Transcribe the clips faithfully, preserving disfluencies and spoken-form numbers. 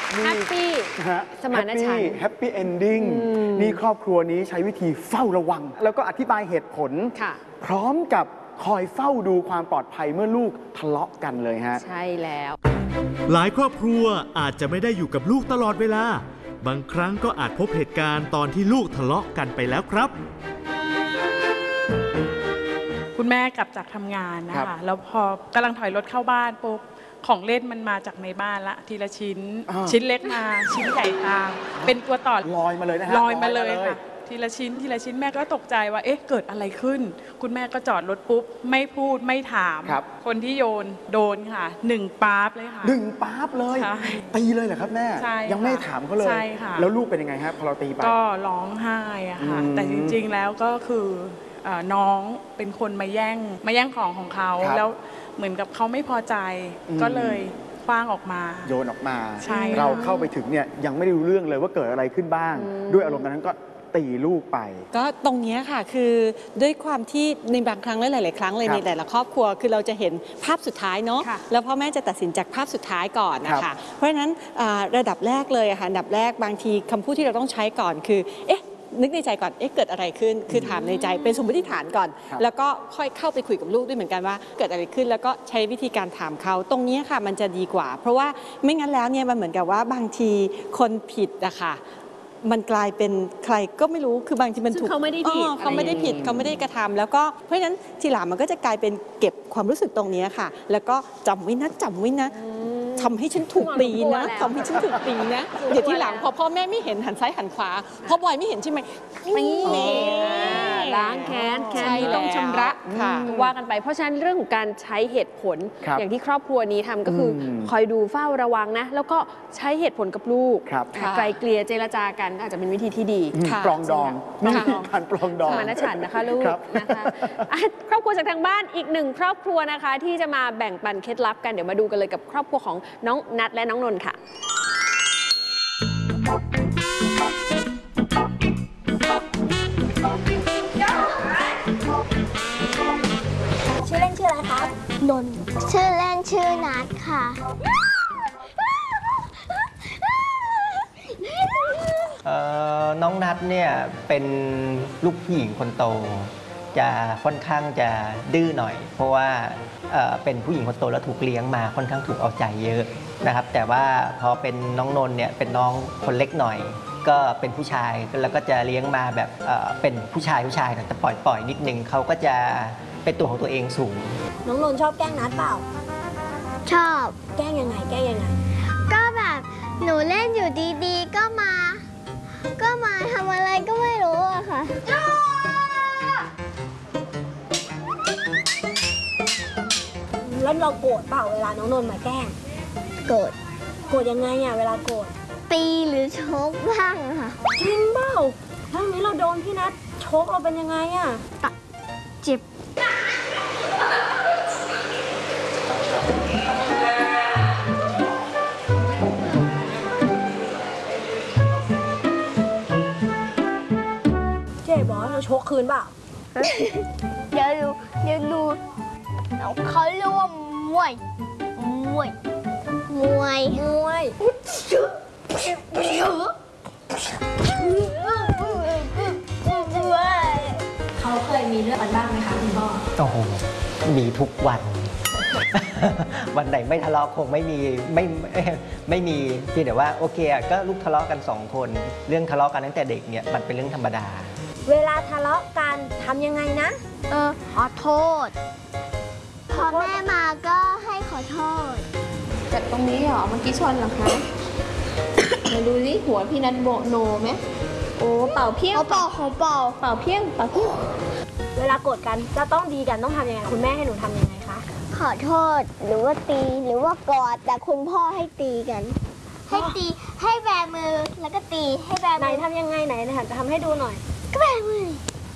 แฮปปี้สมานฉันท์แฮปปี้เอนดิ้งนี่ครอบครัวนี้ใช้วิธีเฝ้าระวังแล้วก็อธิบายเหตุผลพร้อมกับคอยเฝ้าดูความปลอดภัยเมื่อลูกทะเลาะกันเลยฮะใช่แล้วหลายครอบครัวอาจจะไม่ได้อยู่กับลูกตลอดเวลาบางครั้งก็อาจพบเหตุการณ์ตอนที่ลูกทะเลาะกันไปแล้วครับคุณแม่กลับจากทำงานนะคะแล้วพอกำลังถอยรถเข้าบ้านปุ๊บของเล่นมันมาจากในบ้านละทีละชิ้นชิ้นเล็กมาชิ้นใหญ่ตามเป็นตัวต่อลอยมาเลยนะฮะลอยมาเลยค่ะทีละชิ้นทีละชิ้นแม่ก็ตกใจว่าเอ๊ะเกิดอะไรขึ้นคุณแม่ก็จอดรถปุ๊บไม่พูดไม่ถามคนที่โยนโดนค่ะหนึ่งป๊าบเลยค่ะหนึ่งป๊าบเลยตีเลยเหรอครับแม่ยังไม่ถามเขาเลยแล้วลูกเป็นยังไงครับพอเราตีไปก็ร้องไห้อะค่ะแต่จริงๆแล้วก็คือน้องเป็นคนมาแย่งมาแย่งของของเขาแล้วเหมือนกับเขาไม่พอใจก็เลยคว้างออกมาโยนออกมาเราเข้าไปถึงเนี่ยยังไม่ได้รู้เรื่องเลยว่าเกิดอะไรขึ้นบ้างด้วยอารมณ์นั้นก็ตีลูกไปก็ตรงนี้ค่ะคือด้วยความที่ในบางครั้งและหลายๆครั้งเลยในแต่ละครอบครัวคือเราจะเห็นภาพสุดท้ายเนาะแล้วพ่อแม่จะตัดสินจากภาพสุดท้ายก่อนนะคะเพราะฉะนั้นระดับแรกเลยค่ะอันดับแรกบางทีคำพูดที่เราต้องใช้ก่อนคือเอ๊ะนึกในใจก่อนเอ๊ะเกิดอะไรขึ้นคือถามในใจเป็นสมมติฐานก่อนแล้วก็ค่อยเข้าไปคุยกับลูกด้วยเหมือนกันว่าเกิดอะไรขึ้นแล้วก็ใช้วิธีการถามเขาตรงนี้ค่ะมันจะดีกว่าเพราะว่าไม่งั้นแล้วเนี่ยมันเหมือนกับว่าบางทีคนผิดอะค่ะมันกลายเป็นใครก็ไม่รู้คือบางทีมันถูกเขาไม่ได้ผิดเขาไม่ได้ผิดเขาไม่ได้กระทำแล้วก็เพราะฉะนั้นทีหลังมันก็จะกลายเป็นเก็บความรู้สึกตรงนี้ค่ะแล้วก็จำไว้นะจำไว้นะทำให้ฉันถูกตีนะทำให้ฉันถูกตีนะเดี๋ยวที่หลังพอพ่อแม่ไม่เห็นหันซ้ายหันขวาพ่อบอยไม่เห็นใช่ไหมนี่ล้างแค้นแค้นต้องชำระว่ากันไปเพราะฉะนั้นเรื่องของการใช้เหตุผลอย่างที่ครอบครัวนี้ทำก็คือคอยดูเฝ้าระวังนะแล้วก็ใช้เหตุผลกับลูกไกลเกลี่ยเจรจากันอาจจะเป็นวิธีที่ดีปลองดองนี่การปลองดองสมานฉันท์นะคะลูกนะคะครอบครัวจากทางบ้านอีกหนึ่งครอบครัวนะคะที่จะมาแบ่งปันเคล็ดลับกันเดี๋ยวมาดูกันเลยกับครอบครัวของน้องนัทและน้องนนท์ค่ะชื่อเล่นชื่ออะไรคะนนท์ชื่อเล่นชื่อนัทค่ะน้องนัทเนี่ยเป็นลูกผู้หญิงคนโตจะค่อนข้างจะดื้อหน่อยเพราะว่าเป็นผู้หญิงคนโตแล้วถูกเลี้ยงมาค่อนข้างถูกเอาใจเยอะนะครับแต่ว่าพอเป็นน้องนนท์เนี่ยเป็นน้องคนเล็กหน่อยก็เป็นผู้ชายแล้วก็จะเลี้ยงมาแบบเป็นผู้ชายผู้ชายแต่ปล่อยปล่อยนิดนึงเขาก็จะเป็นตัวของตัวเองสูงน้องนนท์ชอบแกล้งนัทเปล่าชอบแกล้งยังไงแกล้งยังไงก็แบบหนูเล่นอยู่ดีๆก็มาก็มาทำอะไรก็ไม่รู้อะค่ะแล้วเราโกรธเปล่าเวลาน้องนนท์มาแกล้งโกรธโกรธยังไงอะเวลาโกรธตีหรือชกบ้างค่ะจริงเปล่าถ้างี้เราโดนพี่นัทชกเราเป็นยังไงอะเจ็บเจ๊บอกเราชกคืนเปล่าเดี๋ยวดูเดี๋ยวดูเขาเรียกว่ามวยมวยมวยมวยเขาเคยมีเรื่องกันบ้างไหมคะคุณพ่อโอ้โหมีทุกวัน วันไหนไม่ทะเลาะคงไม่มีไม่ไม่มีเพียงแต่ว่าโอเคก็ลูกทะเลาะกันสองคนเรื่องทะเลาะกันตั้งแต่เด็กเนี่ยมันเป็นเรื่องธรรมดาเวลาทะเลาะกันทำยังไงนะเออขอโทษพอแม่มาก็ให้ขอโทษจากตรงนี้เหรอเมื่อกี้ชนเหรอคะมาดูสิหัวพี่นัทโบโนไหมโอ้เป่าเพี้ยงเป่าของเป่าเป่าเพี้ยงเป่าเพี้ยงเวลาโกรธกันจะต้องดีกันต้องทำยังไงคุณแม่ให้หนูทำยังไงคะขอโทษหรือว่าตีหรือว่ากอดแต่คุณพ่อให้ตีกันให้ตีให้แบมือแล้วก็ตีให้แบมือไหนทำยังไงไหนนะคะจะทำให้ดูหน่อยก็แบมือ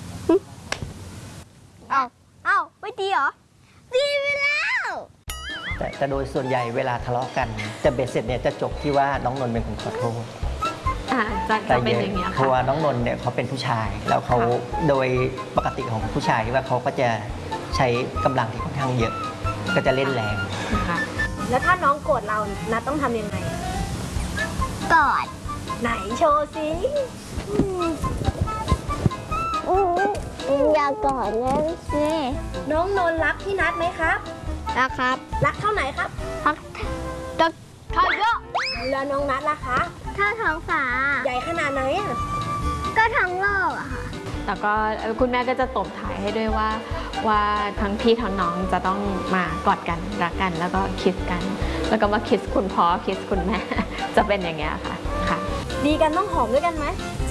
เอาเอาไม่ตีเหรอตีไปแล้วแต่แต่โดยส่วนใหญ่เวลาทะเลาะกันจะเบ็ดเสร็จเนี่ยจะจบที่ว่าน้องนนท์เป็นคนขอโทษจะเป็นอย่างนี้ค่ะเพราะว่าน้องนนท์เนี่ยเขาเป็นผู้ชายแล้วเขาโดยปกติของผู้ชายที่ว่าเขาก็จะใช้กำลังที่ค่อนข้างเยอะก็จะเล่นแรงแล้วถ้าน้องโกรธเรานัทต้องทำยังไงกอดไหนโชว์สิอืมอย่ากอดนะสิน้องนนท์รักพี่นัทไหมครับนะครับรักเท่าไหนครับพักจะทอเยอะแล้วน้องนัทล่ะคะถ้าท้องฟ้าใหญ่ขนาดไหนอะก็ทั้งโลกอะค่ะแล้วก็คุณแม่ก็จะตบท้ายให้ด้วยว่าว่าทั้งพี่ทั้งน้องจะต้องมากอดกันรักกันแล้วก็คิสกัน แล้วก็มาคิสคุณพ่อคิสคุณแม่ จะเป็นอย่างเงี้ยค่ะค่ะดีกันต้องหอมด้วยกันไหม